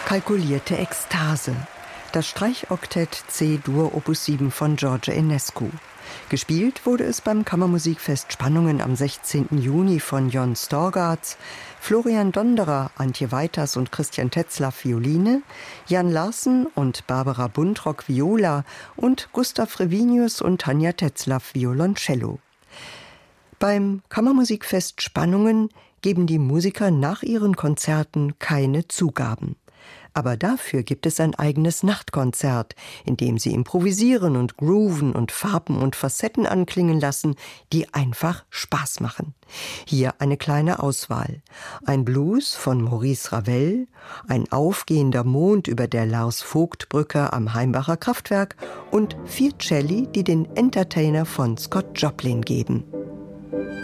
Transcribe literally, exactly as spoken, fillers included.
Kalkulierte Ekstase. Das Streichoktett C-Dur Opus sieben von George Enescu. Gespielt wurde es beim Kammermusikfest Spannungen am sechzehnten Juni von Jon Storgardh, Florian Donderer, Antje Weiters und Christian Tetzlaff Violine, Jan Larsen und Barbara Buntrock Viola und Gustav Revinius und Tanja Tetzlaff Violoncello. Beim Kammermusikfest Spannungen geben die Musiker nach ihren Konzerten keine Zugaben. Aber dafür gibt es ein eigenes Nachtkonzert, in dem sie improvisieren und grooven und Farben und Facetten anklingen lassen, die einfach Spaß machen. Hier eine kleine Auswahl. Ein Blues von Maurice Ravel, ein aufgehender Mond über der Lars-Vogt-Brücke am Heimbacher Kraftwerk und vier Celli, die den Entertainer von Scott Joplin geben.